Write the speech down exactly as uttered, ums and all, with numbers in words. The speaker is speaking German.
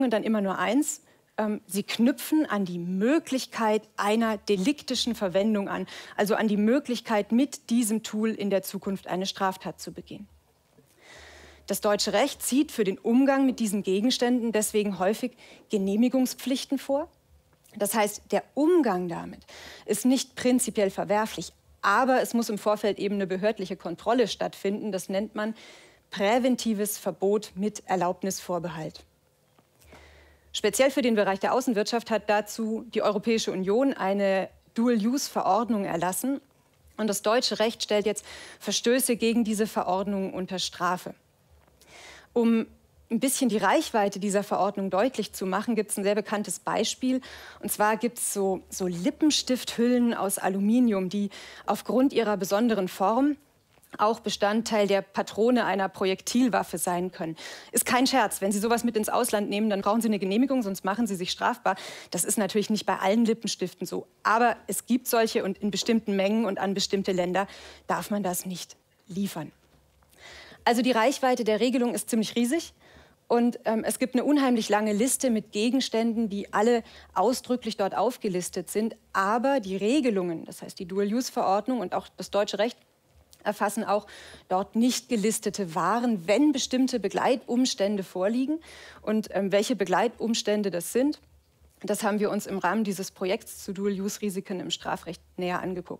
dann immer nur eins: ähm, Sie knüpfen an die Möglichkeit einer deliktischen Verwendung an, also an die Möglichkeit, mit diesem Tool in der Zukunft eine Straftat zu begehen. Das deutsche Recht sieht für den Umgang mit diesen Gegenständen deswegen häufig Genehmigungspflichten vor. Das heißt, der Umgang damit ist nicht prinzipiell verwerflich, aber es muss im Vorfeld eben eine behördliche Kontrolle stattfinden. Das nennt man präventives Verbot mit Erlaubnisvorbehalt. Speziell für den Bereich der Außenwirtschaft hat dazu die Europäische Union eine Dual-Use-Verordnung erlassen. Und das deutsche Recht stellt jetzt Verstöße gegen diese Verordnung unter Strafe. Um ein bisschen die Reichweite dieser Verordnung deutlich zu machen, gibt es ein sehr bekanntes Beispiel. Und zwar gibt es so, so Lippenstifthüllen aus Aluminium, die aufgrund ihrer besonderen Form auch Bestandteil der Patrone einer Projektilwaffe sein können. Ist kein Scherz. Wenn Sie sowas mit ins Ausland nehmen, dann brauchen Sie eine Genehmigung, sonst machen Sie sich strafbar. Das ist natürlich nicht bei allen Lippenstiften so. Aber es gibt solche, und in bestimmten Mengen und an bestimmte Länder darf man das nicht liefern. Also die Reichweite der Regelung ist ziemlich riesig. Und ähm, es gibt eine unheimlich lange Liste mit Gegenständen, die alle ausdrücklich dort aufgelistet sind. Aber die Regelungen, das heißt die Dual-Use-Verordnung und auch das deutsche Recht, erfassen auch dort nicht gelistete Waren, wenn bestimmte Begleitumstände vorliegen. Und ähm, welche Begleitumstände das sind, das haben wir uns im Rahmen dieses Projekts zu Dual-Use-Risiken im Strafrecht näher angeguckt.